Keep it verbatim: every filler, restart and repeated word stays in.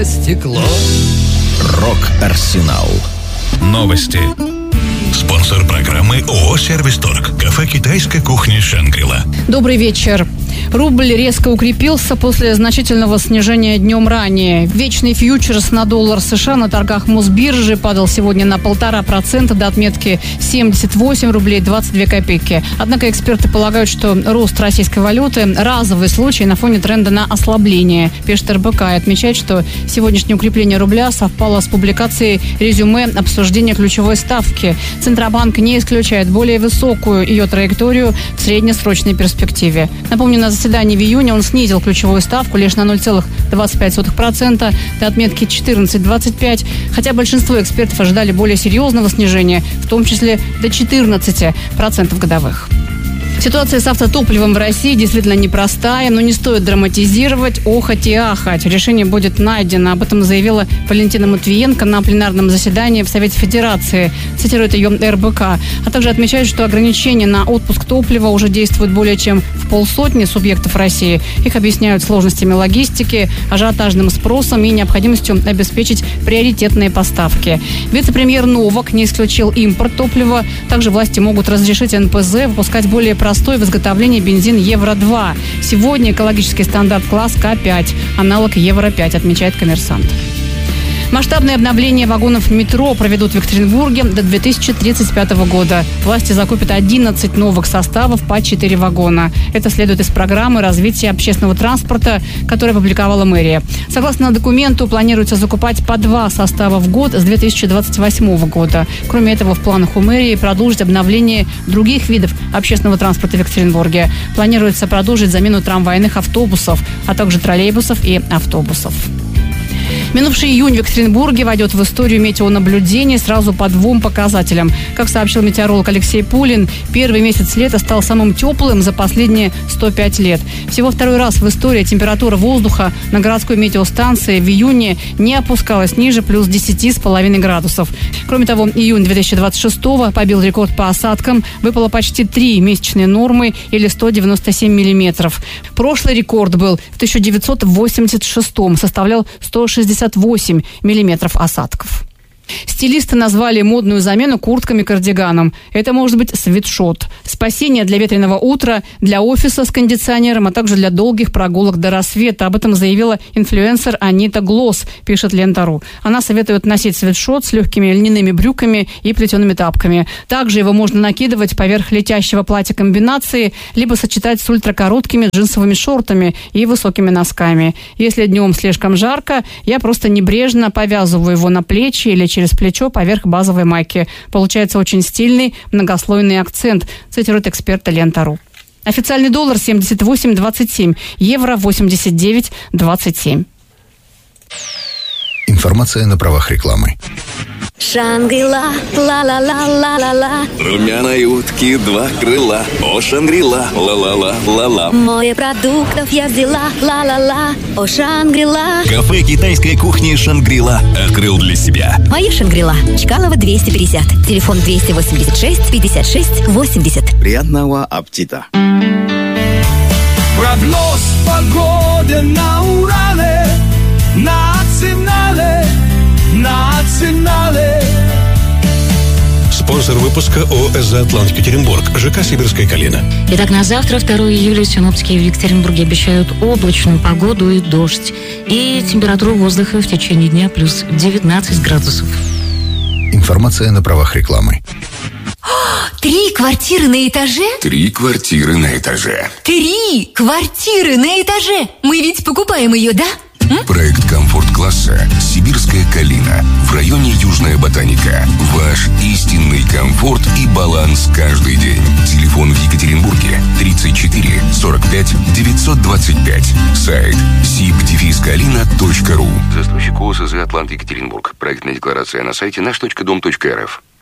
на стекло. Рок-Арсенал. Новости. Спонсор программы ООО «Сервисторг». Кафе китайской кухни «Шангрила». Добрый вечер. Рубль резко укрепился после значительного снижения днем ранее. Вечный фьючерс на доллар США на торгах Мосбиржи падал сегодня на полтора процента до отметки семьдесят восемь рублей двадцать две копейки. Однако эксперты полагают, что рост российской валюты – разовый случай на фоне тренда на ослабление, пишет эр бэ ка, и отмечает, что сегодняшнее укрепление рубля совпало с публикацией резюме обсуждения ключевой ставки. Центробанк не исключает более высокую ее траекторию в среднесрочной перспективе. Напомню, на заседании в июне он снизил ключевую ставку лишь на ноль целых двадцать пять сотых процента до отметки четырнадцать двадцать пять, хотя большинство экспертов ожидали более серьезного снижения, в том числе до четырнадцати процентов годовых. Ситуация с автотопливом в России действительно непростая, но не стоит драматизировать, охать и ахать. Решение будет найдено. Об этом заявила Валентина Матвиенко на пленарном заседании в Совете Федерации, цитирует ее эр бэ ка. А также отмечает, что ограничения на отпуск топлива уже действуют более чем в полсотни субъектов России. Их объясняют сложностями логистики, ажиотажным спросом и необходимостью обеспечить приоритетные поставки. Вице-премьер Новак не исключил импорт топлива. Также власти могут разрешить эн пэ зэ выпускать более простой в изготовлении бензин евро два. Сегодня экологический стандарт класс ка пять, аналог евро пять, отмечает «Коммерсант». Масштабное обновление вагонов метро проведут в Екатеринбурге до две тысячи тридцать пятого года. Власти закупят одиннадцать новых составов по четыре вагона. Это следует из программы развития общественного транспорта, которую опубликовала мэрия. Согласно документу, планируется закупать по два состава в год с две тысячи двадцать восьмого года. Кроме этого, в планах у мэрии продолжить обновление других видов общественного транспорта в Екатеринбурге. Планируется продолжить замену трамвайных автобусов, а также троллейбусов и автобусов. Минувший июнь в Екатеринбурге войдет в историю метеонаблюдений сразу по двум показателям. Как сообщил метеоролог Алексей Пулин, первый месяц лета стал самым теплым за последние сто пять лет. Всего второй раз в истории температура воздуха на городской метеостанции в июне не опускалась ниже плюс десяти с половиной градусов. Кроме того, июнь две тысячи двадцать шестого побил рекорд по осадкам. Выпало почти три месячные нормы или сто девяносто семь миллиметров. Прошлый рекорд был в тысяча девятьсот восемьдесят шестом, составлял сто шестьдесят восемь миллиметров осадков. Стилисты назвали модную замену куртками-кардиганом. Это может быть свитшот. Спасение для ветреного утра, для офиса с кондиционером, а также для долгих прогулок до рассвета. Об этом заявила инфлюенсер Анита Глосс, пишет Лента.ру. Она советует носить свитшот с легкими льняными брюками и плетеными тапками. Также его можно накидывать поверх летящего платья комбинации, либо сочетать с ультракороткими джинсовыми шортами и высокими носками. Если днем слишком жарко, я просто небрежно повязываю его на плечи или через плечо поверх базовой майки. Получается очень стильный многослойный акцент, цитирует эксперта Лента.ру. Официальный доллар семьдесят восемь двадцать семь, евро восемьдесят девять двадцать семь. Информация на правах рекламы. Шангрила, ла-ла-ла-ла-ла-ла. Румяной утки два крыла. О, Шангрила, ла-ла-ла-ла-ла. Море продуктов я взяла, ла-ла-ла. О, Шангрила. Кафе китайской кухни «Шангрила» открыл для себя. Моя Шангрила. Чкалова двести пятьдесят. Телефон двести восемьдесят шесть пятьдесят шесть восемьдесят. Приятного аппетита. Прогноз погоды на Урале, национале, национале. Спонсор выпуска ООО «ЭСЗА Атлант Екатеринбург», ЖК «Сибирская калина». Итак, на завтра, второго июля, синоптики в Екатеринбурге обещают облачную погоду и дождь. И температуру воздуха в течение дня плюс девятнадцать градусов. Информация на правах рекламы. Три квартиры на этаже? Три квартиры на этаже. Три квартиры на этаже! Мы ведь покупаем ее, да? Проект комфорт-класса «Сибирская калина» в районе Южная Ботаника. Ваш истинный комфорт и баланс каждый день. Телефон в Екатеринбурге тридцать четыре сорок пять девятьсот двадцать пять. Сайт сиб калина точка ру. Застройщик ООО «ЭСЗА Атлант Екатеринбург». Проектная декларация на сайте наш точка дом точка эр эф.